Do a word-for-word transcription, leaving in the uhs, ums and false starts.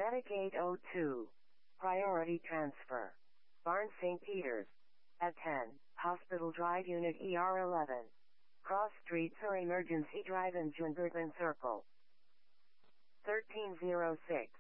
Static eight oh two. Priority transfer. Barnes Saint Peter's. At ten. Hospital Drive Unit E R eleven. Cross Streets or Emergency Drive in Junbertman Circle. thirteen oh six.